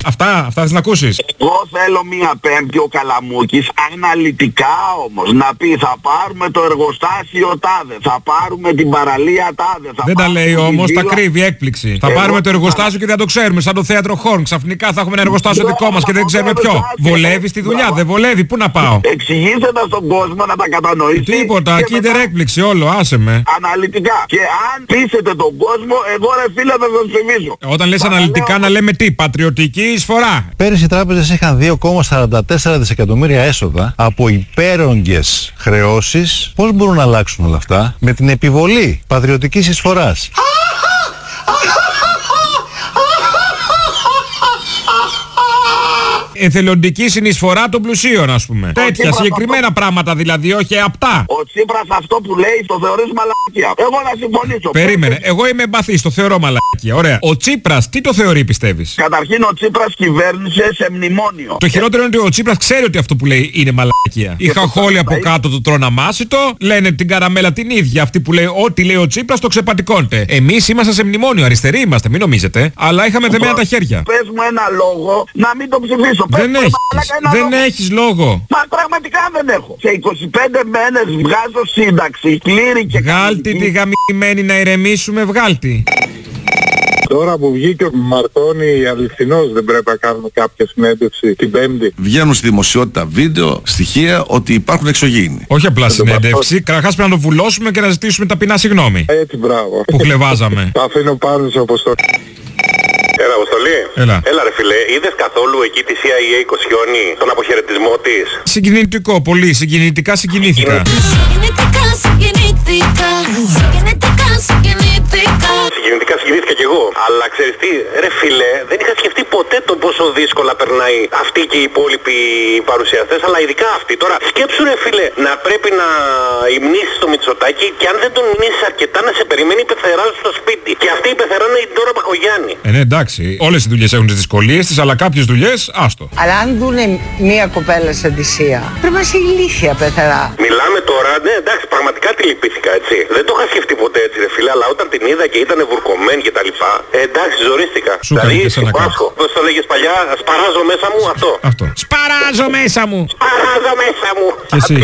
Αυτά θες να ακούσεις. Εγώ θέλω μία Πέμπτη ο Καλαμούκης αναλυτικά όμως να πει θα πάρουμε το εργοστάσιο τάδε, θα πάρουμε την παραλία τάδε. Δεν τα λέει όμως, τα κρύβει, έκπληξη. Θα πάρουμε το εργοστάσιο και δεν το ξέρουμε, σαν το θέατρο Χόρν. Ξαφνικά θα έχουμε ένα εργοστάσιο δικό μας και δεν ξέρουμε ποιο. Βολεύει στη δουλειά, δεν βολεύει, πού να πάω. Εξηγήστε τα στον κόσμο να τα κατανοήσει. Τίποτα, κίντερ έκπληξη όλο, άσε με. Αναλυτικά. Και αν πείσετε τον κόσμο, εγώ ρε φίλε θα τον ψηφίσω. Όταν λες αναλυτικά να λέμε τι, πατριωτική εισφορά. Πέρυσι οι τράπεζες είχαν 2,44 δισεκατομμύρια έσοδα από υπέρογγες χρεώσεις. Πώς μπορούν να αλλάξουν όλα αυτά? Με την επιβολή πατριωτικής εισφοράς. Εθελοντική συνεισφορά των πλουσίων, ας πούμε. Τέτοια συγκεκριμένα πράγματα δηλαδή, όχι απτά. Ο Τσίπρας αυτό που λέει το θεωρείς μαλακία. Εγώ να συμφωνήσω. Περίμενε, εγώ είμαι εμπαθής, το θεωρώ μαλακία. Ωραία. Ο Τσίπρας τι το θεωρεί, πιστεύεις? Καταρχήν ο Τσίπρας κυβέρνησε σε μνημόνιο. Το χειρότερο είναι ότι ο Τσίπρας ξέρει ότι αυτό που λέει είναι μαλακία. Οι χαχόλοι από κάτω το τρώνε αμάσιτο, λένε την καραμέλα την ίδια. Αυτή που λέει ό,τι λέει ο Τσίπρας το ξεπατικώνεται. Εμείς ήμασταν σε μνημόνιο, αριστεροί είμαστε, μην νομίζετε. Αλλά είχαμε δεμένα τα χέρια. Πες μου ένα λόγο να μην το ψηφίσω. Δεν έχεις λόγο. Μα πραγματικά δεν έχω. Σε 25 μέρες βγάζω σύνταξη, πλήρη και Βγάλτη τη γαμημένη να ηρεμήσουμε, βγάλτη. Τώρα που βγήκε ο Μαρτώνη αληθινός, δεν πρέπει να κάνουμε κάποια συνέντευξη την Πέμπτη? Βγαίνουν στη δημοσιότητα βίντεο, στοιχεία ότι υπάρχουν εξωγήινοι. Όχι απλά συνέντευξη, καταρχάς πρέπει να το βουλώσουμε και να ζητήσουμε ταπεινά συγγνώμη. Έτσι, μπράβο. Που χλεβάζαμε. Τα αφήνω πάνω σε αποστολή. Έλα, Αποστολή. Έλα ρε φίλε, είδες καθόλου εκεί τη CIA Κοσιόνη, τον αποχαιρετισμό της? Συγκινητικό, πολύ. Συγκινητικά συγκινήθηκα. Συγκινητικά συγκινήθηκα κι εγώ. Αλλά ξέρεις τι, ρε φίλε, δεν είχα σκεφτεί ποτέ το πόσο δύσκολα περνάει αυτή και οι υπόλοιποι παρουσιαστές, αλλά ειδικά αυτή. Τώρα σκέψου ρε φίλε, να πρέπει να υμνήσεις το Μητσοτάκη και αν δεν τον υμνήσεις αρκετά να σε περιμένει η πεθερά σου στο σπίτι. Και αυτή η πεθερά είναι η Ντόρα Μπακογιάννη. Ναι, εντάξει. Όλες οι δουλειές έχουν τις δυσκολίες της, αλλά κάποιες δουλειές, άστο. Αλλά αν δούνε μία κοπέλα σαν τη Σία, πρέπει να είσαι ηλίθια πεθερά. Μιλάμε τώρα, ναι εντάξει, πραγματικά τη λυπήθηκα έτσι. Δεν το είχα σκεφτεί ποτέ έτσι ρε φίλε, αλλά όταν την είδα και ήταν βουρκωμένη και τα λοιπά, εντάξει, ζορίστηκα. Δηλαδή, συμπάσχω. Πώς το λέγες παλιά, σπαράζω μέσα μου, αυτό. Σπαράζω μέσα μου. Σπαράζω μέσα μου. Και εσύ.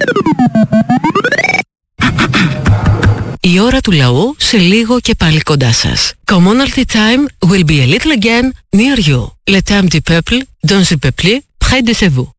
Η ώρα του λαού σε λίγο και πάλι κοντά σας. Commonalty time will be a little again near you. Le temps du peuple, dans le peuple, près de vous.